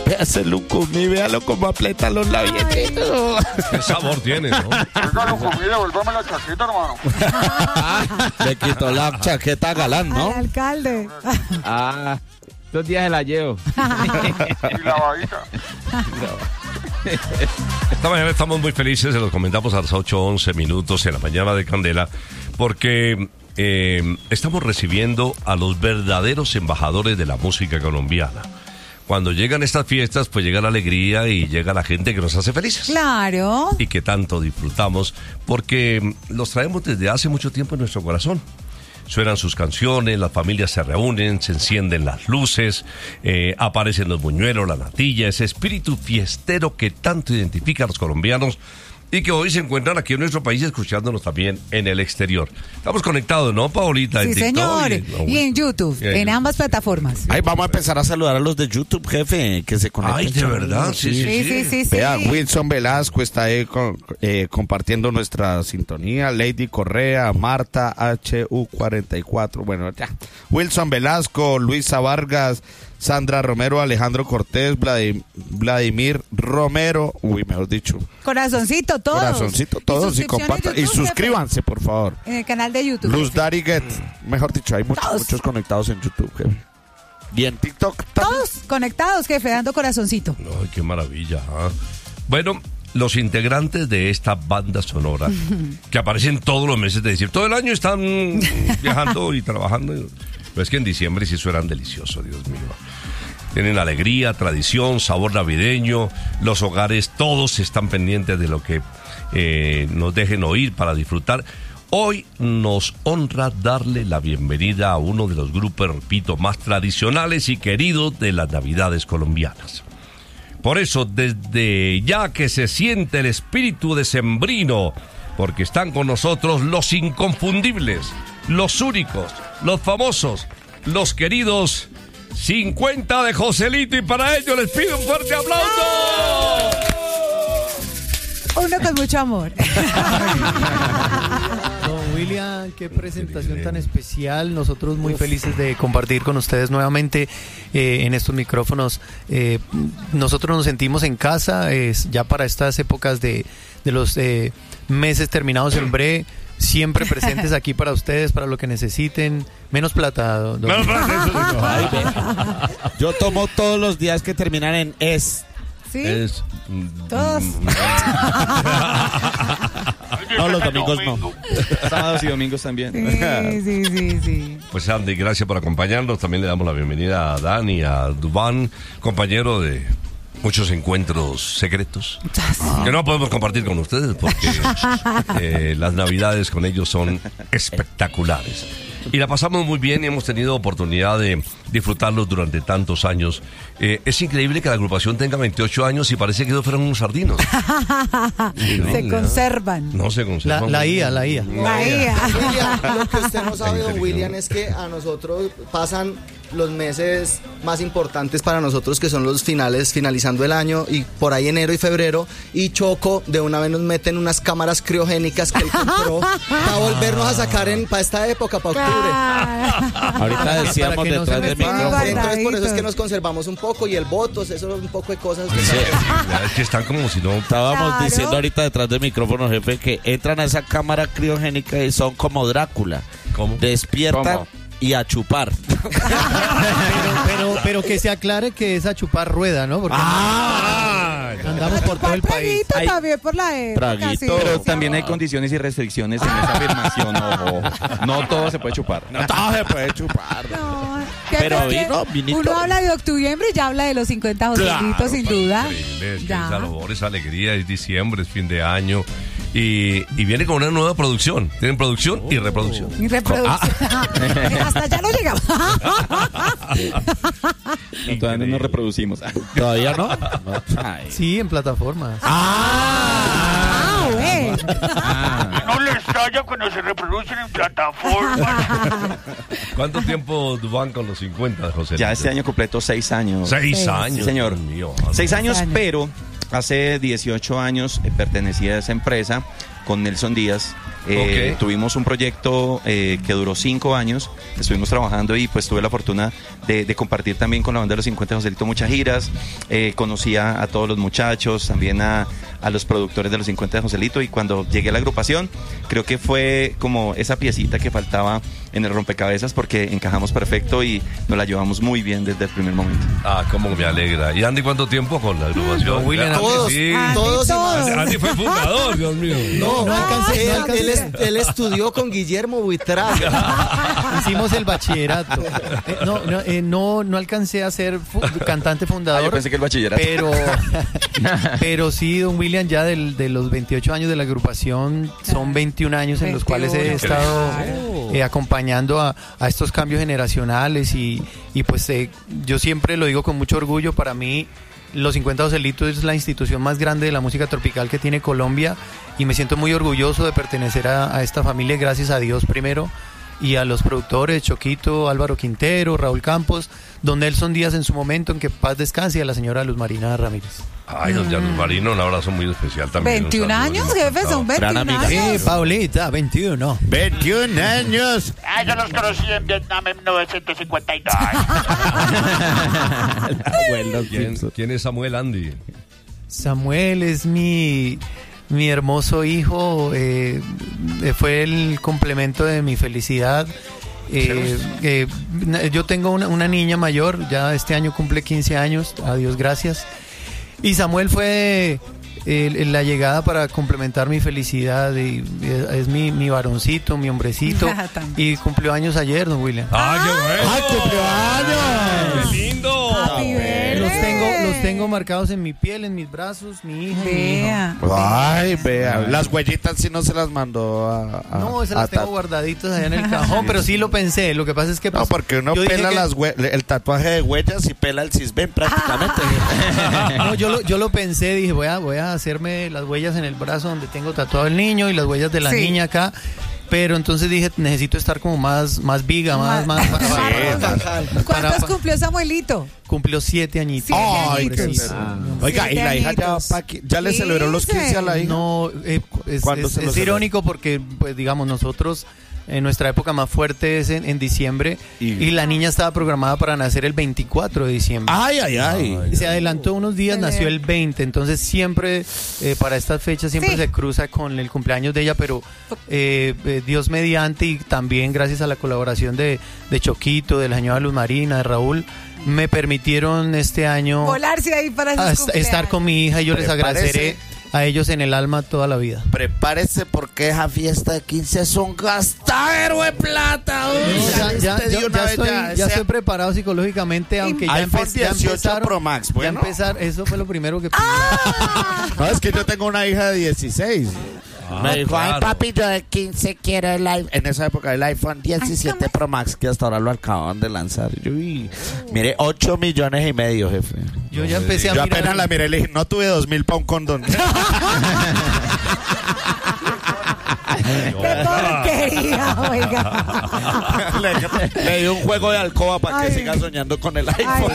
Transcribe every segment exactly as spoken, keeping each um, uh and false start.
Véaselo con mí, véalo como aprieta los labietitos. ¿Qué sabor tiene, no? Hágalo comida, vuélvame la chaqueta, hermano. Le quitó la chaqueta galán, ¿no? Al alcalde. Ah, dos días se la llevo. Y la babita. Esta mañana estamos muy felices, se los comentamos a las ocho once minutos en la mañana de Candela, porque eh, estamos recibiendo a los verdaderos embajadores de la música colombiana. Cuando llegan estas fiestas, pues llega la alegría y llega la gente que nos hace felices. Claro. Y que tanto disfrutamos, porque los traemos desde hace mucho tiempo en nuestro corazón. Suenan sus canciones, las familias se reúnen, se encienden las luces, eh, aparecen los buñuelos, la natilla, ese espíritu fiestero que tanto identifica a los colombianos y que hoy se encuentran aquí en nuestro país escuchándonos también en el exterior. Estamos conectados, ¿no, Paolita? Sí, en TikTok señor. Y en, no, y en YouTube, y en, en ambas plataformas. Ay, vamos a empezar a saludar a los de YouTube, jefe, que se conecten. Ay, de verdad, sí, sí, Sí, sí. sí, sí, sí. Vea, Wilson Velasco está ahí con- eh, compartiendo nuestra sintonía. Lady Correa, Marta H U cuarenta y cuatro. Bueno, ya. Wilson Velasco, Luisa Vargas, Sandra Romero, Alejandro Cortés, Vladim- Vladimir Romero. Uy, mejor dicho. Corazoncito, todos. Corazoncito, todos y, compartan. Y suscríbanse, por favor. En el canal de YouTube. Luz Dari Get. Mejor dicho, hay muchos, Todos. muchos conectados en YouTube, jefe. Y en TikTok también. Todos conectados, jefe, dando corazoncito. Ay, qué maravilla. ¿Ah? Bueno, los integrantes de esta banda sonora, que aparecen todos los meses de diciembre, todo el año están viajando y trabajando. Pero es que en diciembre sí suenan deliciosos, Dios mío. Tienen alegría, tradición, sabor navideño. Los hogares todos están pendientes de lo que eh, nos dejen oír para disfrutar. Hoy nos honra darle la bienvenida a uno de los grupos, repito, más tradicionales y queridos de las Navidades colombianas. Por eso, desde ya que se siente el espíritu decembrino, porque están con nosotros los inconfundibles, los únicos, los famosos, los queridos cincuenta de Joselito, y para ello les pido un fuerte aplauso. Uno con mucho amor. Don William, qué presentación tan especial. Nosotros muy felices de compartir con ustedes nuevamente eh, en estos micrófonos. Eh, nosotros nos sentimos en casa eh, ya para estas épocas de, de los eh, meses terminados en breve. Siempre presentes aquí para ustedes, para lo que necesiten. Menos plata, don. No, no, eso sí, no. Ay, ve. Yo tomo todos los días que terminan en es. ¿Sí? Es, Todos. No, los domingos no. Sábados y domingos también. Sí, sí, sí, sí. Pues Andy, gracias por acompañarnos. También le damos la bienvenida a Dani, a Duván, compañero de muchos encuentros secretos que no podemos compartir con ustedes porque eh, las Navidades con ellos son espectaculares. Y la pasamos muy bien y hemos tenido oportunidad de disfrutarlos durante tantos años. Eh, es increíble que la agrupación tenga veintiocho años y parece que ellos fueron unos sardinos. Se conservan. No se La, conservan. la I A, la I A. La I A. William, lo que usted no sabe, don William, es que a nosotros pasan los meses más importantes para nosotros, que son los finales, finalizando el año, y por ahí enero y febrero, y Choco de una vez nos meten unas cámaras criogénicas que él compró para volvernos a sacar en para esta época, para octubre. Ahorita decíamos Para que no detrás se del me micrófono. pase. Entonces por eso es que nos conservamos un poco, y el votos, eso es un poco de cosas que Es que están como si no... Estábamos Claro. diciendo ahorita detrás del micrófono, jefe, que entran a esa cámara criogénica y son como Drácula. ¿Cómo? Despiertan ¿Cómo? y a chupar. Pero, pero, pero que se aclare que es a chupar rueda, ¿no? Porque Ah, andamos por todo el país. Traguito Ay. también por la época. Traguito. sí. Pero también hay condiciones y restricciones en esa afirmación, ojo. No todo se puede chupar. No todo se puede chupar. No, que Pero es que vino, vinito. Uno habla de octubre y ya habla de los cincuenta Joselitos, claro, sin duda. increíble, es que Ya. es sabor, es alegría, es diciembre, es fin de año. Y, y viene con una nueva producción. Tienen producción y reproducción. Y reproducción. Hasta ya no llegamos. No, todavía no nos reproducimos. ¿Todavía no? Ay. Sí, en plataformas. Ah, bueno. No les estalla cuando se reproducen en plataformas. ¿Cuánto tiempo van con los cincuenta, José? Ya este año completo seis años. Seis Sí. años. Sí, señor. Dios mío. Seis años, años. pero hace dieciocho años eh, pertenecía a esa empresa con Nelson Díaz Eh, Ok. Tuvimos un proyecto eh, que duró cinco años, estuvimos trabajando y pues tuve la fortuna de, de compartir también con la banda de los cincuenta de Joselito muchas giras, eh, conocí a, a todos los muchachos, también a, a los productores de los cincuenta de Joselito, y cuando llegué a la agrupación creo que fue como esa piecita que faltaba en el rompecabezas porque encajamos perfecto y nos la llevamos muy bien desde el primer momento. Ah, cómo me alegra. ¿Y Andy cuánto tiempo con la agrupación? No, William, Andy, todos, sí. Andy, todos y todos. más. Andy fue fundador, Dios mío. No, no alcancé, él, no alcancé. él es- él estudió con Guillermo Buitrago. Hicimos el bachillerato. Eh, no, no, eh, no, no alcancé a ser fu- cantante fundador. Ah, yo pensé que el bachillerato. Pero, pero sí, don William, ya del- de los veintiocho años de la agrupación, son veintiún años en los cuales he veintiuno. estado Claro. eh, acompañando a, a estos cambios generacionales y, y pues eh, yo siempre lo digo con mucho orgullo, para mí los cincuenta Joselito es la institución más grande de la música tropical que tiene Colombia y me siento muy orgulloso de pertenecer a, a esta familia, gracias a Dios primero, y a los productores, Choquito, Álvaro Quintero, Raúl Campos, don Nelson Díaz en su momento, en que paz descanse, y a la señora Luz Marina Ramírez. Ay, don Janus Marino, un abrazo muy especial también. veintiún Un saludo años, muy jefe, son especial. veintiún amiga. años. Paulita, veintiuno. veintiún años. Ah, yo los conocí en Vietnam en mil novecientos cincuenta y dos. Abuelo ¿Quién, Simpson. quién es Samuel Andy? Samuel es mi, mi hermoso hijo, eh, eh, fue el complemento de mi felicidad. Eh, eh, na- yo tengo una, una niña mayor, ya este año cumple quince años, a Dios gracias. Y Samuel fue eh, la llegada para complementar mi felicidad, y, eh, es mi, mi varoncito, mi hombrecito, También. y cumplió años ayer, don William. ¡Ah, qué bueno! ¡Ay, cumpleaños! ¡Qué lindo! Happy birthday. Los tengo, los tengo marcados en mi piel, en mis brazos, mi hija y mi hijo. Vea. Ay, vea. Las huellitas sí no se las mandó a. a- No, esas a las tengo tat- guardaditas allá en el cajón, pero sí lo pensé. Lo que pasa es que No, pues, porque uno yo dije pela que- las hue- el tatuaje de huellas y pela el cisben prácticamente. No, yo lo, yo lo pensé, dije, voy a, voy a hacerme las huellas en el brazo donde tengo tatuado el niño y las huellas de la Sí. niña acá. Pero entonces dije, necesito estar como más, más viga, más, más, más- Más- para- ¿Cuántos para- cumplió Samuelito? Cumplió siete añitos. Siete Ay, qué añitos. perro. Oiga, y Siete la hija ya, añitos. pa' qui- ya le celebró los quince a la hija. No, eh, es, ¿Cuándo es- se lo es celebró? irónico porque, pues digamos, nosotros, en nuestra época más fuerte es en, en diciembre Y- y... la niña estaba programada para nacer el veinticuatro de diciembre. Ay, ay, ay. Se adelantó unos días, Se nació le- el veinte, entonces siempre eh, para estas fechas siempre Sí. se cruza con el cumpleaños de ella, pero eh, eh, Dios mediante y también gracias a la colaboración de, de Choquito, de la señora Luz Marina, de Raúl, me permitieron este año Volarse ahí para sus a- cumpleaños. estar con mi hija y yo les Prepárese. agradeceré a ellos en el alma toda la vida. Prepárese porque esa fiesta de quince es un gastadero de plata. uy. Ya, ya- Usted de yo- una ya vez estoy, ya, ya sea- estoy preparado psicológicamente, aunque ya, iPhone empe- ya dieciocho empezaron. Pro Max, bueno. Ya empezar, eso fue lo primero que No, es que yo tengo una hija de dieciséis. Ah, Me dijo, ay claro. papi, yo de quince quiero el iPhone. En esa época el iPhone diecisiete Pro Max, que hasta ahora lo acaban de lanzar. Yo, uy, mire, ocho millones y medio, jefe. Yo ya empecé a Yo mirar. apenas la miré y le dije, no tuve dos mil para un condón. ¡Qué porquería, oiga! le, le di un juego de alcoba para que Ay. siga soñando con el iPhone.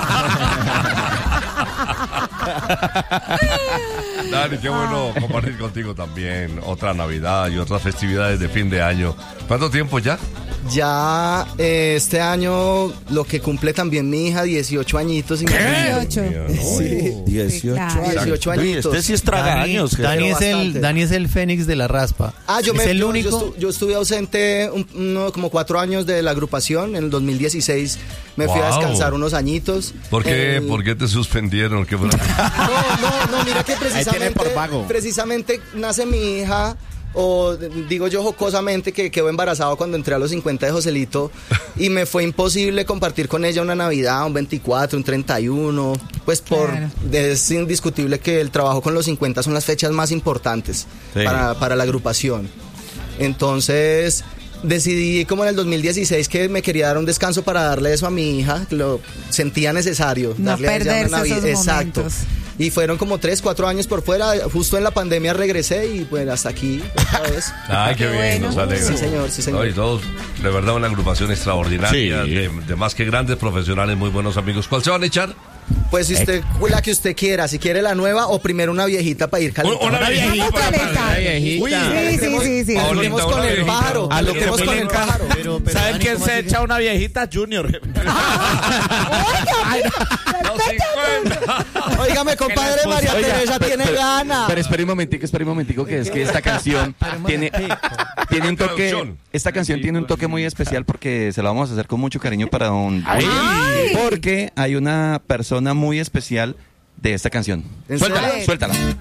Dani, qué bueno compartir contigo también otra Navidad y otras festividades de fin de año. ¿Cuánto tiempo ya? Ya eh, este año lo que cumple también mi hija, dieciocho añitos. dieciocho. Sí. dieciocho claro. años. dieciocho Uy, añitos. Este sí es traga Dani, años, jefe. Dani Pero es el, bastante. Dani es el fénix de la raspa. Ah, yo, es me, el yo, único. yo, estu- yo estuve ausente un- uno, como cuatro años de la agrupación. En el dos mil dieciséis me fui a Wow. descansar unos añitos. ¿Por qué, El- ¿por qué te suspendieron? ¿Qué fue? No, no, no, mira que tiene precisamente, por vago. precisamente nace mi hija, o digo yo jocosamente que quedó embarazado cuando entré a los cincuenta de Joselito y me fue imposible compartir con ella una Navidad, un veinticuatro, un treinta y uno, pues por Claro. es indiscutible que el trabajo con los cincuenta son las fechas más importantes Sí. para, para la agrupación. Entonces decidí como en el dos mil dieciséis que me quería dar un descanso para darle eso a mi hija, que lo sentía necesario, No darle a ella una perderse Navidad. esos Exacto. momentos. Y fueron como tres, cuatro años por fuera. Justo en la pandemia regresé y pues hasta aquí otra vez. Ay, qué, Qué bien, bueno. nos alegra. Sí, señor, sí, señor. No, y todos, de verdad, una agrupación extraordinaria, Sí. de, de más que grandes profesionales, muy buenos amigos. ¿Cuál se van a echar? Pues si usted, la que usted quiera, si quiere la nueva o primero una viejita para ir calentando. Una viejita Vamos para- calentando. para- viejita. Sí, sí, sí, sí. Hablemos Paulita, con una el viejita. pájaro. A lo que Hablemos me con el encanta. pájaro. Pero, pero, ¿Saben Dani, quién ¿cómo se así que- echa una viejita? Junior. Los cincuenta. Óigame, compadre, María Oiga, Teresa pero- tiene pero- gana. Pero espere un momentico, espere un momentico, que es que esta canción tiene, tiene un toque, Traducción. esta canción tiene un toque muy especial porque se la vamos a hacer con mucho cariño para don Ay. porque hay una persona muy especial de esta canción. ¿En Suéltala, serio? suéltala.